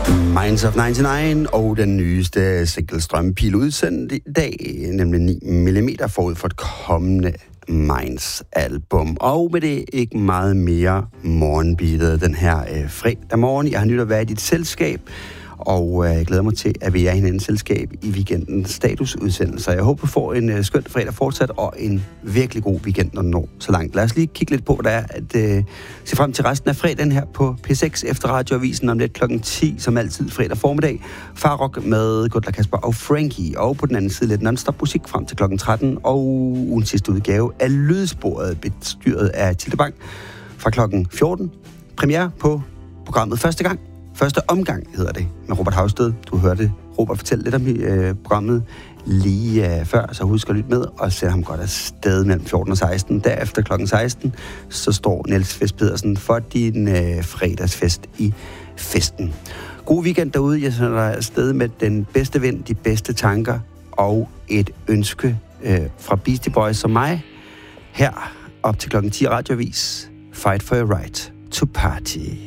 Minds of 99 og den nyeste single Strømpil udsendt i dag, nemlig 9 mm forud for et kommende Minds album. Og med det ikke meget mere morgenbidet den her fredag morgen. Jeg har nyt at være i dit selskab, og jeg glæder mig til, at vi er i hinandens selskab i weekendens statusudsendelse. Jeg håber, du får en skøn fredag fortsat, og en virkelig god weekend, når du når så langt. Lad os lige kigge lidt på, hvad der er at se frem til resten af fredagen her på P6 efter radioavisen om lidt klokken 10, som altid fredag formiddag. Farrock med Gudla Kasper og Frankie, og på den anden side lidt non-stop musik frem til klokken 13, og ugens sidste udgave af Lydsporet, bestyret af Tilde Bang fra klokken 14. Premiere på programmet Første omgang hedder det, med Robert Havsted. Du hørte Robert fortælle lidt om programmet lige før, så husk at lytte med, og sæt ham godt afsted mellem 14 og 16. Derefter klokken 16, så står Niels Fest Pedersen for din fredagsfest i festen. God weekend derude. Jeg sender dig afsted med den bedste vind, de bedste tanker og et ønske fra Beastie Boys som mig. Her op til klokken 10 radioavis. Fight for your right to party.